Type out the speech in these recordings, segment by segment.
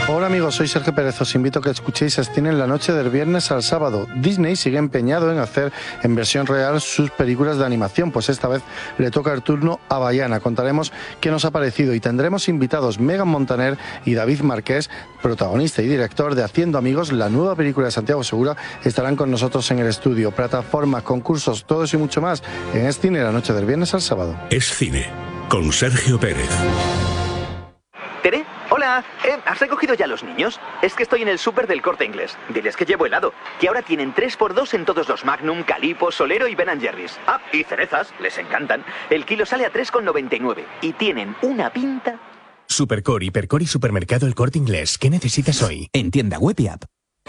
Hola amigos, soy Sergio Pérez. Os invito a que escuchéis Cine en la noche del viernes al sábado. Disney sigue empeñado en hacer en versión real sus películas de animación, pues esta vez le toca el turno a Bayana. Contaremos qué nos ha parecido y tendremos invitados Megan Montaner y David Marqués, protagonista y director de Haciendo Amigos, la nueva película de Santiago Segura. Estarán con nosotros en el estudio. Plataformas, concursos, todo eso y mucho más en Cine en la noche del viernes al sábado. Es Cine, con Sergio Pérez. ¿Tere? Hola, ¿has recogido ya a los niños? Es que estoy en el súper del Corte Inglés. Diles que llevo helado, que ahora tienen 3x2 en todos los Magnum, Calippo, Solero y Ben & Jerry's. Ah, y cerezas, les encantan. El kilo sale a 3,99 y tienen una pinta... Supercore, Hipercore y Supermercado El Corte Inglés. ¿Qué necesitas hoy? En tienda web y app.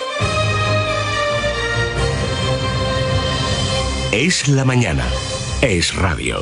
Es la mañana. Es radio.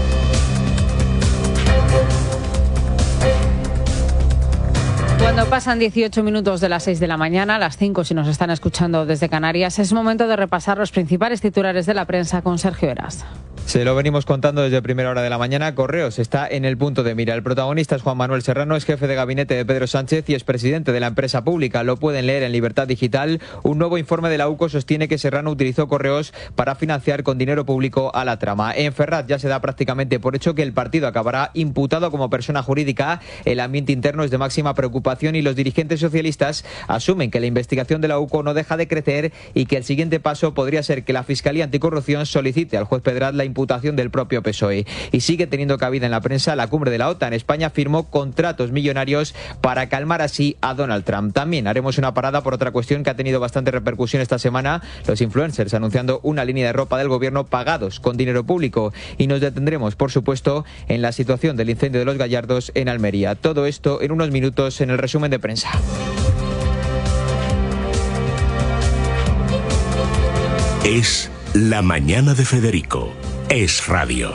Cuando pasan 18 minutos de las 6 de la mañana, las 5 si nos están escuchando desde Canarias, es momento de repasar los principales titulares de la prensa con Sergio Heras. Se lo venimos contando desde primera hora de la mañana. Correos está en el punto de mira. El protagonista es Juan Manuel Serrano, es jefe de gabinete de Pedro Sánchez y es presidente de la empresa pública. Lo pueden leer en Libertad Digital. Un nuevo informe de la UCO sostiene que Serrano utilizó Correos para financiar con dinero público a la trama. En Ferraz ya se da prácticamente por hecho que el partido acabará imputado como persona jurídica. El ambiente interno es de máxima preocupación y los dirigentes socialistas asumen que la investigación de la UCO no deja de crecer y que el siguiente paso podría ser que la Fiscalía Anticorrupción solicite al juez Pedraz la imputación del propio PSOE. Y sigue teniendo cabida en la prensa la cumbre de la OTAN. España firmó contratos millonarios para calmar así a Donald Trump. También haremos una parada por otra cuestión que ha tenido bastante repercusión esta semana: los influencers anunciando una línea de ropa del gobierno pagados con dinero público. Y nos detendremos, por supuesto, en la situación del incendio de los Gallardos en Almería. Todo esto en unos minutos en el resumen de prensa. Es la mañana de Federico. Es radio.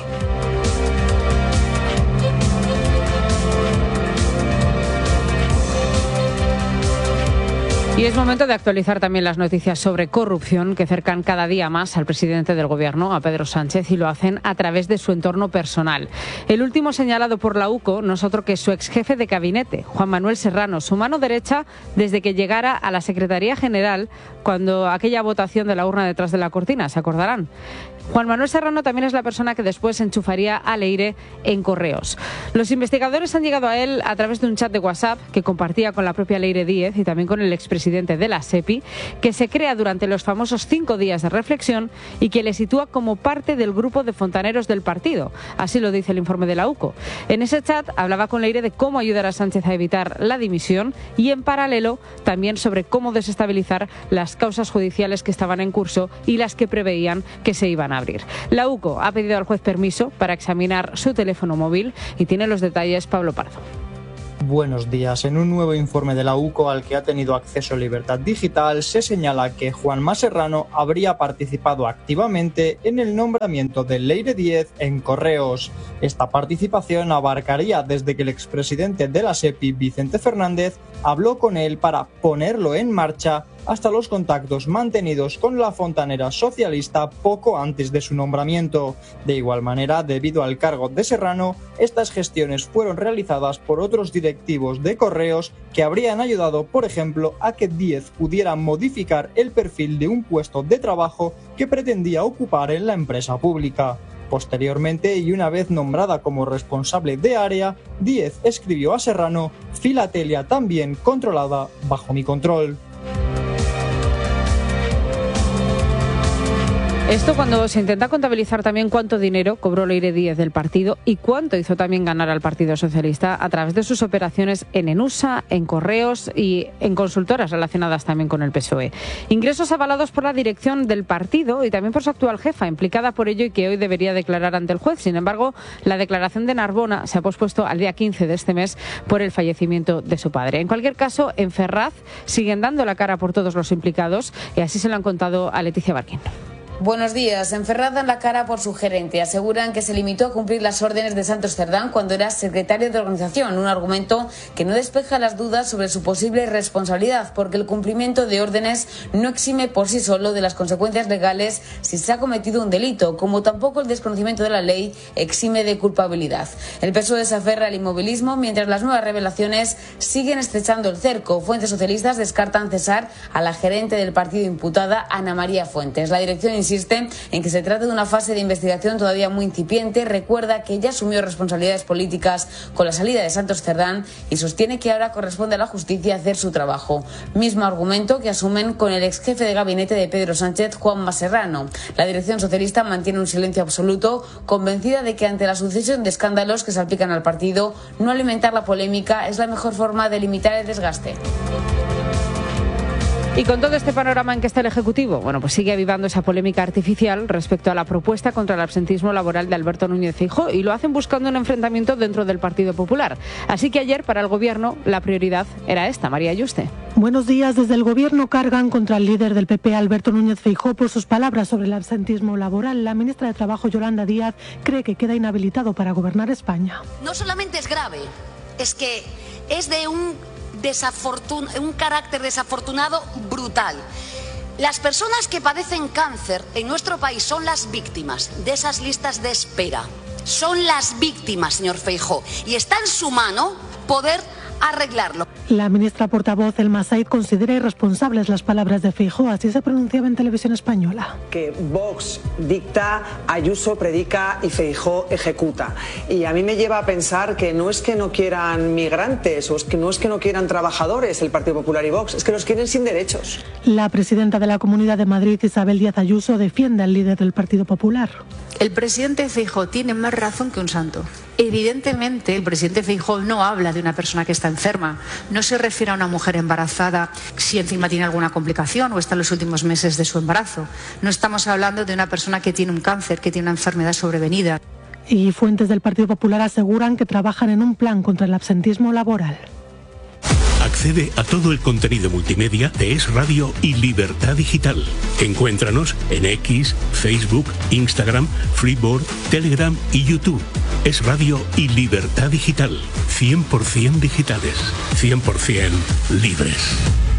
Y es momento de actualizar también las noticias sobre corrupción que cercan cada día más al presidente del Gobierno, a Pedro Sánchez, y lo hacen a través de su entorno personal. El último señalado por la UCO no es otro que su exjefe de gabinete, Juan Manuel Serrano, su mano derecha desde que llegara a la Secretaría General cuando aquella votación de la urna detrás de la cortina, ¿se acordarán? Juan Manuel Serrano también es la persona que después enchufaría a Leire en Correos. Los investigadores han llegado a él a través de un chat de WhatsApp que compartía con la propia Leire Díez y también con el expresidente de la SEPI, que se crea durante los famosos 5 días de reflexión y que le sitúa como parte del grupo de fontaneros del partido. Así lo dice el informe de la UCO. En ese chat hablaba con Leire de cómo ayudar a Sánchez a evitar la dimisión y, en paralelo, también sobre cómo desestabilizar las causas judiciales que estaban en curso y las que preveían que se iban a abrir. La UCO ha pedido al juez permiso para examinar su teléfono móvil y tiene los detalles Pablo Pardo. Buenos días. En un nuevo informe de la UCO al que ha tenido acceso Libertad Digital se señala que Juanma Serrano habría participado activamente en el nombramiento de Leire Díez en Correos. Esta participación abarcaría desde que el expresidente de la SEPI, Vicente Fernández, habló con él para ponerlo en marcha hasta los contactos mantenidos con la fontanera socialista poco antes de su nombramiento. De igual manera, debido al cargo de Serrano, estas gestiones fueron realizadas por otros directivos de Correos que habrían ayudado, por ejemplo, a que Díez pudiera modificar el perfil de un puesto de trabajo que pretendía ocupar en la empresa pública. Posteriormente, y una vez nombrada como responsable de área, Díez escribió a Serrano: «Filatelia también controlada bajo mi control». Esto cuando se intenta contabilizar también cuánto dinero cobró Leire Díez del partido y cuánto hizo también ganar al Partido Socialista a través de sus operaciones en Enusa, en Correos y en consultoras relacionadas también con el PSOE. Ingresos avalados por la dirección del partido y también por su actual jefa, implicada por ello y que hoy debería declarar ante el juez. Sin embargo, la declaración de Narbona se ha pospuesto al día 15 de este mes por el fallecimiento de su padre. En cualquier caso, en Ferraz siguen dando la cara por todos los implicados y así se lo han contado a Leticia Barquín. Buenos días. Enferrada en la cara por su gerente. Aseguran que se limitó a cumplir las órdenes de Santos Cerdán cuando era secretario de organización. Un argumento que no despeja las dudas sobre su posible responsabilidad, porque el cumplimiento de órdenes no exime por sí solo de las consecuencias legales si se ha cometido un delito, como tampoco el desconocimiento de la ley exime de culpabilidad. El PSOE se aferra al inmovilismo mientras las nuevas revelaciones siguen estrechando el cerco. Fuentes socialistas descartan cesar a la gerente del partido imputada, Ana María Fuentes. La dirección insiste en que se trata de una fase de investigación todavía muy incipiente. Recuerda que ya asumió responsabilidades políticas con la salida de Santos Cerdán y sostiene que ahora corresponde a la justicia hacer su trabajo. Mismo argumento que asumen con el ex jefe de gabinete de Pedro Sánchez, Juanma Serrano. La dirección socialista mantiene un silencio absoluto, convencida de que ante la sucesión de escándalos que salpican al partido, no alimentar la polémica es la mejor forma de limitar el desgaste. Y con todo este panorama en que está el Ejecutivo, bueno, pues sigue avivando esa polémica artificial respecto a la propuesta contra el absentismo laboral de Alberto Núñez Feijóo, y lo hacen buscando un enfrentamiento dentro del Partido Popular. Así que ayer, para el Gobierno, la prioridad era esta. María Yuste. Buenos días. Desde el Gobierno cargan contra el líder del PP, Alberto Núñez Feijóo, por sus palabras sobre el absentismo laboral. La ministra de Trabajo, Yolanda Díaz, cree que queda inhabilitado para gobernar España. No solamente es grave, es que es de un carácter desafortunado brutal. Las personas que padecen cáncer en nuestro país son las víctimas de esas listas de espera. Son las víctimas, señor Feijóo, y está en su mano poder arreglarlo. La ministra portavoz, Elma Said, considera irresponsables las palabras de Feijóo. Así se pronunciaba en Televisión Española. Que Vox dicta, Ayuso predica y Feijóo ejecuta. Y a mí me lleva a pensar que no es que no quieran migrantes o no es que no quieran trabajadores el Partido Popular y Vox, es que los quieren sin derechos. La presidenta de la Comunidad de Madrid, Isabel Díaz Ayuso, defiende al líder del Partido Popular. El presidente Feijóo tiene más razón que un santo. Evidentemente, el presidente Feijóo no habla de una persona que está enferma, no se refiere a una mujer embarazada si encima tiene alguna complicación o está en los últimos meses de su embarazo. No estamos hablando de una persona que tiene un cáncer, que tiene una enfermedad sobrevenida. Y fuentes del Partido Popular aseguran que trabajan en un plan contra el absentismo laboral. Accede a todo el contenido multimedia de Es Radio y Libertad Digital. Encuéntranos en X, Facebook, Instagram, Freeboard, Telegram y YouTube. Es Radio y Libertad Digital. 100% digitales. 100% libres.